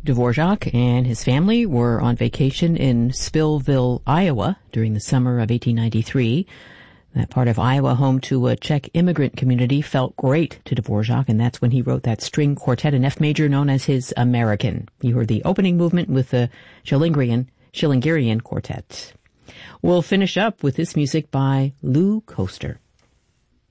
Dvorak and his family were on vacation in Spillville, Iowa during the summer of 1893. That part of Iowa, home to a Czech immigrant community, felt great to Dvorak, and that's when he wrote that string quartet in F major known as his American. You heard the opening movement with the Schillingerian Quartet. We'll finish up with this music by Lou Koster.